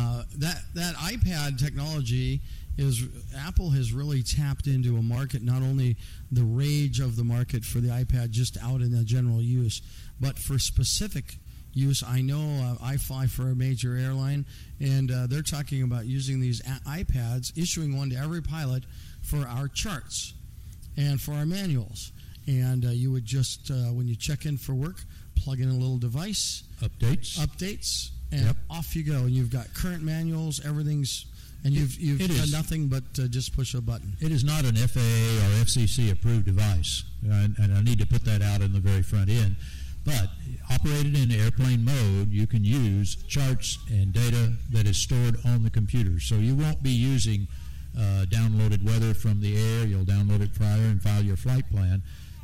that iPad technology Apple has really tapped into a market, not only the rage of the market for the iPad just out in the general use, but for specific use. I know I fly for a major airline, and they're talking about using these iPads, issuing one to every pilot for our charts and for our manuals. And you would just, when you check in for work, plug in a little device. Updates, and off you go. And you've got current manuals, everything's, and you've done nothing but just push a button. It is not an FAA or FCC approved device, and I need to put that out in the very front end. But operated in airplane mode, you can use charts and data that is stored on the computer. So you won't be using downloaded weather from the air. You'll download it prior and file your flight plan.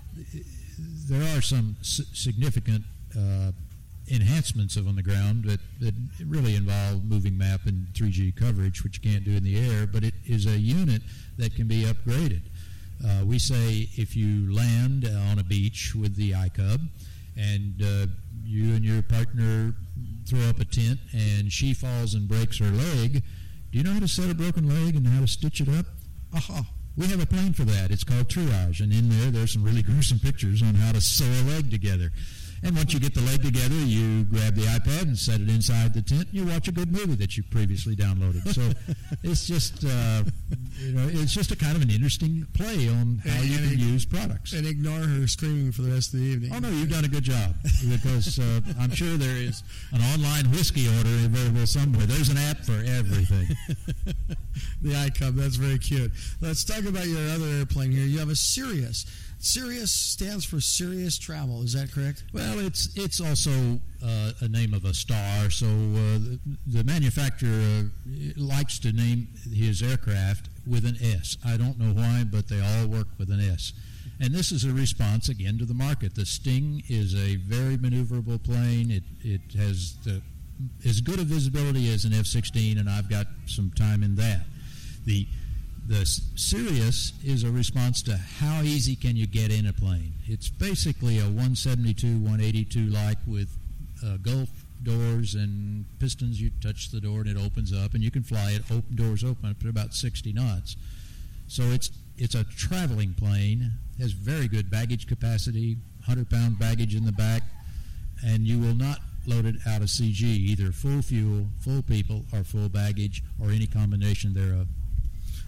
There are some significant enhancements on the ground that really involve moving map and 3G coverage, which you can't do in the air, but it is a unit that can be upgraded. We say if you land on a beach with the I-Cub and you and your partner throw up a tent and she falls and breaks her leg, do you know how to set a broken leg and how to stitch it up? Aha! We have a plane for that. It's called Triage, and in there's some really gruesome pictures on how to sew a leg together. And once you get the leg together, you grab the iPad and set it inside the tent, and you watch a good movie that you previously downloaded. So it's just, it's just a kind of an interesting play on how you can use products. And ignore her screaming for the rest of the evening. Oh, no, you've done a good job, because I'm sure there is an online whiskey order available somewhere. There's an app for everything. The I-Cub, that's very cute. Let's talk about your other airplane here. You have a Sirius. Sirius stands for Serious Travel. Is that correct? Well, it's also a name of a star. So the manufacturer likes to name his aircraft with an S. I don't know why, but they all work with an S. And this is a response, again, to the market. The Sting is a very maneuverable plane. It has as good a visibility as an F-16, and I've got some time in that. The Sirius is a response to how easy can you get in a plane. It's basically a 172, 182 like with Gulf doors and pistons. You touch the door and it opens up, and you can fly it. Doors open up to about 60 knots. So it's a traveling plane. Has very good baggage capacity, 100-pound baggage in the back, and you will not load it out of CG, either full fuel, full people, or full baggage, or any combination thereof.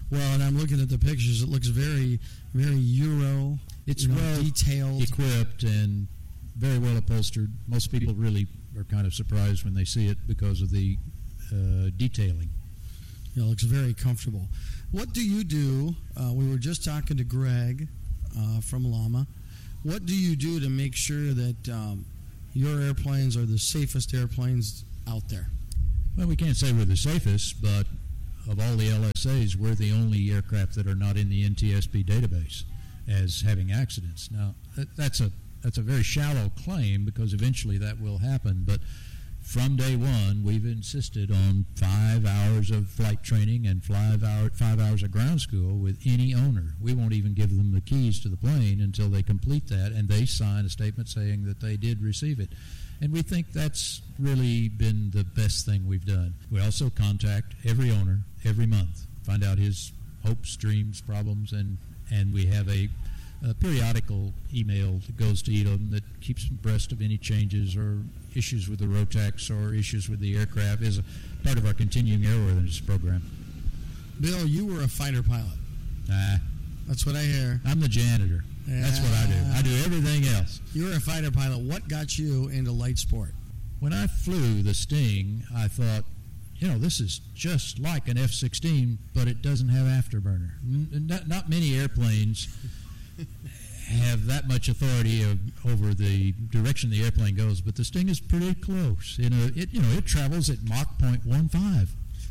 Well, and I'm looking at the pictures. It looks very, very Euro. It's well detailed, equipped, and very well upholstered. Most people really are kind of surprised when they see it because of the detailing. It looks very comfortable. What do you do? We were just talking to Greg from Llama. What do you do to make sure that your airplanes are the safest airplanes out there? Well, we can't say we're the safest, but of all the LSAs, we're the only aircraft that are not in the NTSB database as having accidents. Now, that's a very shallow claim because eventually that will happen, but from day one, we've insisted on 5 hours of flight training and 5 hours of ground school with any owner. We won't even give them the keys to the plane until they complete that, and they sign a statement saying that they did receive it. And we think that's really been the best thing we've done. We also contact every owner every month, find out his hopes, dreams, problems, and we have a periodical email that goes to each of them that keeps abreast of any changes or issues with the Rotax or issues with the aircraft as a part of our continuing airworthiness program. Bill, you were a fighter pilot. That's what I hear. I'm the janitor. That's what I do. I do everything else. You were a fighter pilot. What got you into light sport? When I flew the Sting, I thought, this is just like an F-16, but it doesn't have afterburner. Not many airplanes have that much authority over the direction the airplane goes, but the Sting is pretty close. It travels at Mach 0.15.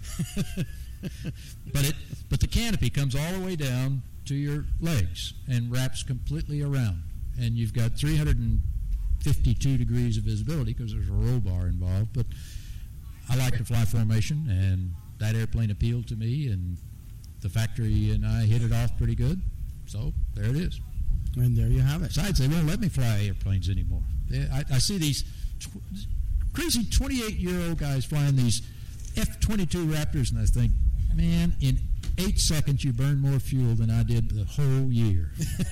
but the canopy comes all the way down to your legs and wraps completely around, and you've got 352 degrees of visibility because there's a roll bar involved. But I like to fly formation, and that airplane appealed to me, and the factory and I hit it off pretty good. So there it is. And there you have it. Besides, they won't let me fly airplanes anymore. I see these crazy 28-year-old guys flying these F-22 Raptors, and I think, man, in 8 seconds you burn more fuel than I did the whole year.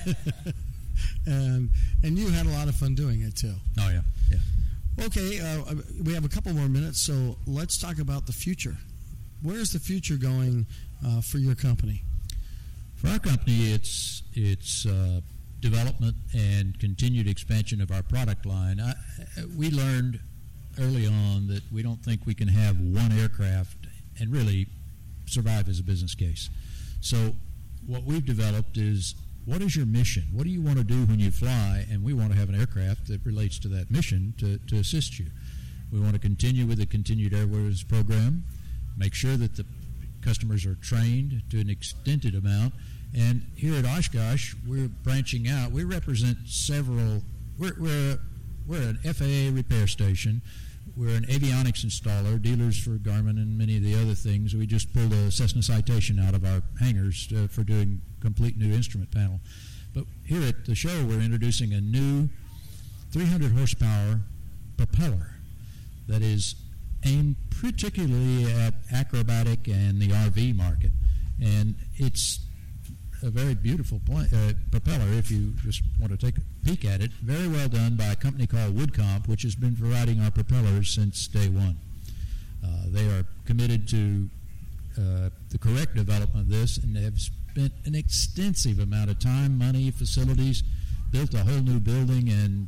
And you had a lot of fun doing it, too. Oh, yeah. Okay, we have a couple more minutes, so let's talk about the future. Where's the future going for your company? For our company, it's development and continued expansion of our product line. We learned early on that we don't think we can have one aircraft and really survive as a business case. So what we've developed is, what is your mission? What do you want to do when you fly? And we want to have an aircraft that relates to that mission to assist you. We want to continue with the continued airworthiness program, make sure that the customers are trained to an extended amount. And here at Oshkosh, we're branching out. We represent several. We're an FAA repair station. We're an avionics installer, dealers for Garmin and many of the other things. We just pulled a Cessna Citation out of our hangars for doing complete new instrument panel. But here at the show, we're introducing a new 300 horsepower propeller that is aimed particularly at acrobatic and the RV market. And it's a very beautiful propeller if you just want to take a peek at it. Very well done by a company called Woodcomp, which has been providing our propellers since day one. They are committed to the correct development of this, and they have spent an extensive amount of time, money, facilities, built a whole new building, and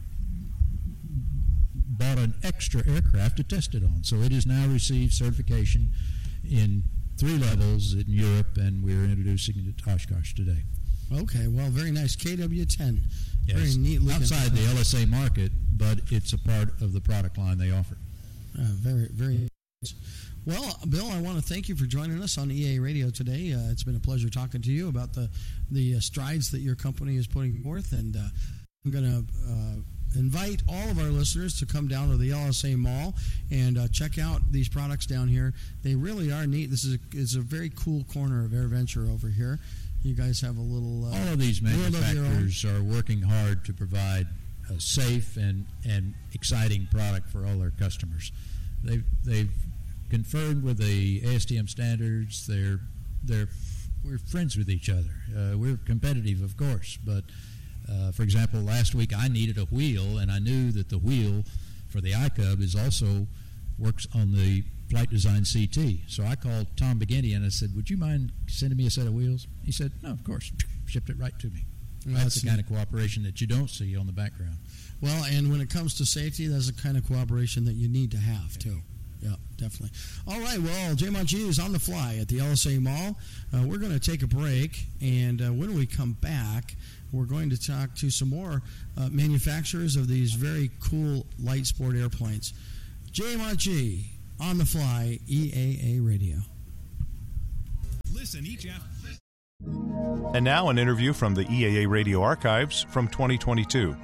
bought an extra aircraft to test it on. So it has now received certification in 3 levels in Europe, and we're introducing it to Oshkosh today. Okay, well, very nice. KW-10. Yes. Very neat looking. Outside the LSA market, but it's a part of the product line they offer. Very, very nice. Well, Bill, I want to thank you for joining us on EA Radio today. It's been a pleasure talking to you about the strides that your company is putting forth, and I'm going to invite all of our listeners to come down to the LSA Mall and check out these products down here. They really are neat. This is a very cool corner of AirVenture over here. You guys have a little all of these manufacturers are working hard to provide a safe and exciting product for all their customers. They've confirmed with the ASTM standards. We're friends with each other. We're competitive, of course, but for example, last week I needed a wheel, and I knew that the wheel for the iCub is also works on the flight design CT. So I called Tom Beginty and I said, would you mind sending me a set of wheels? He said, no, of course. Shipped it right to me. That's the kind of cooperation that you don't see on the background. Well, and when it comes to safety, that's the kind of cooperation that you need to have, too. Yeah, definitely. All right, well, J-Mont G is on the fly at the LSA Mall. We're going to take a break, and when we come back, we're going to talk to some more manufacturers of these very cool light sport airplanes. J-Mont G, on the fly, EAA Radio. Listen each after. And now an interview from the EAA Radio archives from 2022.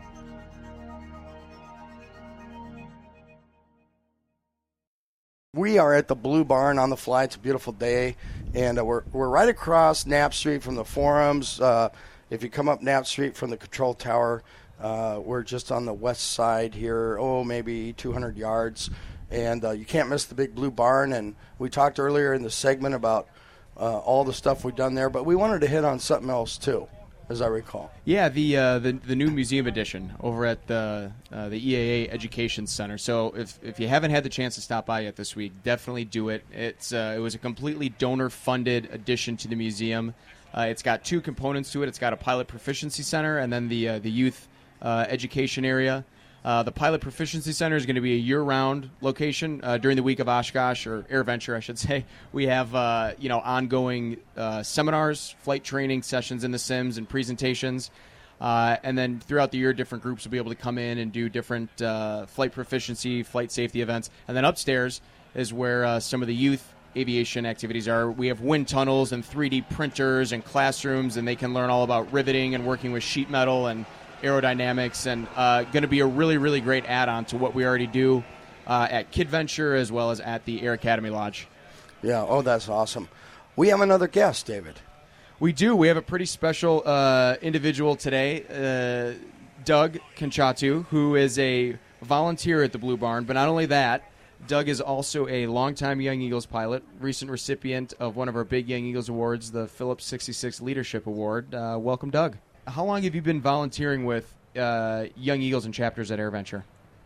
We are at the Blue Barn on the fly. It's a beautiful day, and we're right across Knapp Street from the Forums. If you come up Knapp Street from the control tower, we're just on the west side here, maybe 200 yards, and you can't miss the big Blue Barn. And we talked earlier in the segment about all the stuff we've done there, but we wanted to hit on something else too, as I recall. Yeah, the new museum edition over at the EAA Education Center. So if you haven't had the chance to stop by yet this week, definitely do it. It was a completely donor-funded addition to the museum. It's got two components to it. It's got a pilot proficiency center and then the youth education area. The Pilot Proficiency Center is going to be a year-round location during the week of Oshkosh, or AirVenture, I should say. We have ongoing seminars, flight training sessions in the sims, and presentations. And then throughout the year, different groups will be able to come in and do different flight proficiency, flight safety events. And then upstairs is where some of the youth aviation activities are. We have wind tunnels and 3D printers and classrooms, and they can learn all about riveting and working with sheet metal and aerodynamics, and going to be a really, really great add-on to what we already do at KidVenture as well as at the Air Academy Lodge. Yeah, that's awesome. We have another guest, David. We do. We have a pretty special individual today, Doug Conchatu, who is a volunteer at the Blue Barn. But not only that, Doug is also a longtime Young Eagles pilot, recent recipient of one of our big Young Eagles awards, the Phillips 66 Leadership Award. Welcome, Doug. How long have you been volunteering with Young Eagles and chapters at AirVenture?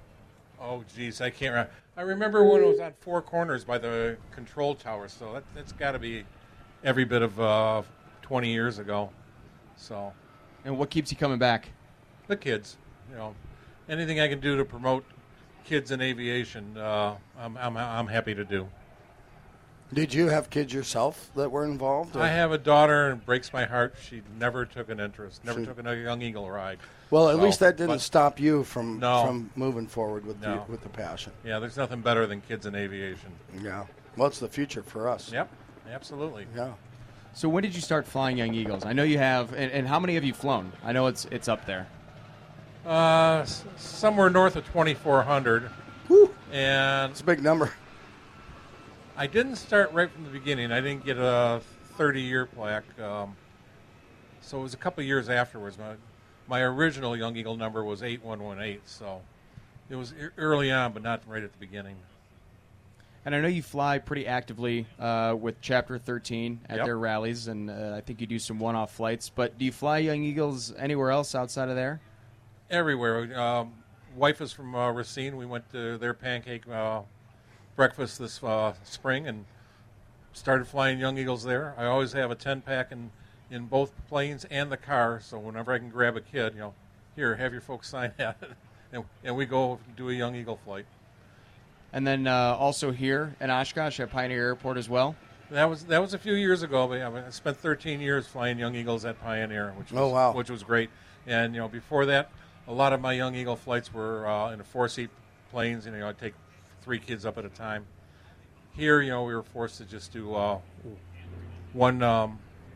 Oh, geez, I can't remember. I remember when it was on Four Corners by the control tower, so that's got to be every bit of 20 years ago. So, and what keeps you coming back? The kids. Anything I can do to promote kids in aviation, I'm happy to do. Did you have kids yourself that were involved? I have a daughter, and it breaks my heart. She never took an interest, never took a Young Eagle ride. Well, at least that didn't stop you from moving forward with the passion. Yeah, there's nothing better than kids in aviation. Yeah. Well, it's the future for us. Yep, absolutely. Yeah. So when did you start flying Young Eagles? I know you have, and how many have you flown? I know it's up there. Somewhere north of 2,400. Whew. And it's a big number. I didn't start right from the beginning. I didn't get a 30-year plaque. So it was a couple of years afterwards. My original Young Eagle number was 8118, so it was early on, but not right at the beginning. And I know you fly pretty actively with Chapter 13 at their rallies, and I think you do some one-off flights. But do you fly Young Eagles anywhere else outside of there? Everywhere. Wife is from Racine. We went to their pancake breakfast this spring and started flying Young Eagles there. I always have a 10-pack in both planes and the car, so whenever I can grab a kid, here, have your folks sign that, and we go do a Young Eagle flight. And then also here in Oshkosh at Pioneer Airport as well? That was a few years ago, but I spent 13 years flying Young Eagles at Pioneer, which was great. And before that, a lot of my Young Eagle flights were in a 4-seat planes, and I'd take 3 kids up at a time. Here, we were forced to just do one at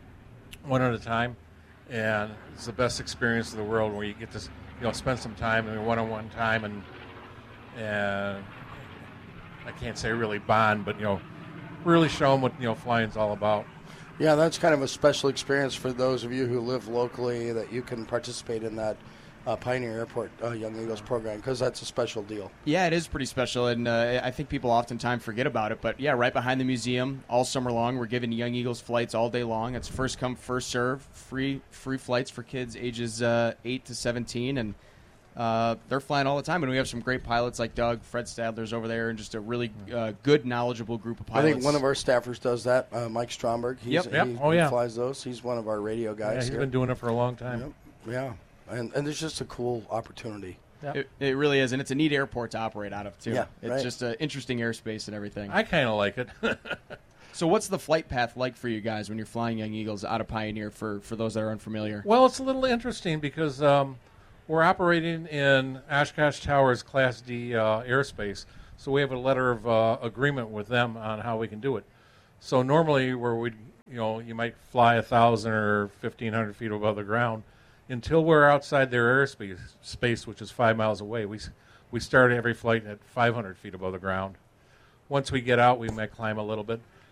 a time, and it's the best experience in the world where you get to spend some time in one-on-one time, and I can't say really bond, but really show them what flying's all about. Yeah, that's kind of a special experience for those of you who live locally, that you can participate in that Pioneer Airport Young Eagles program, because that's a special deal. Yeah, it is pretty special, and I think people oftentimes forget about it. But yeah, right behind the museum, all summer long, we're giving Young Eagles flights all day long. It's first come, first serve, free flights for kids ages 8 to 17, and they're flying all the time, and we have some great pilots like Doug, Fred Stadler's over there, and just a really good, knowledgeable group of pilots. I think one of our staffers does that, Mike Stromberg. He flies those. He's one of our radio guys. Yeah, he's been doing it for a long time. Yep. Yeah, and it's just a cool opportunity. It really is, and it's a neat airport to operate out of, too. Yeah, it's just an interesting airspace and everything. I kind of like it. So what's the flight path like for you guys when you're flying Young Eagles out of Pioneer for those that are unfamiliar? Well, it's a little interesting because we're operating in Oshkosh Towers Class D airspace, so we have a letter of agreement with them on how we can do it. So normally where you might fly 1,000 or 1,500 feet above the ground, until we're outside their airspace, which is 5 miles away, we start every flight at 500 feet above the ground. Once we get out, we might climb a little bit.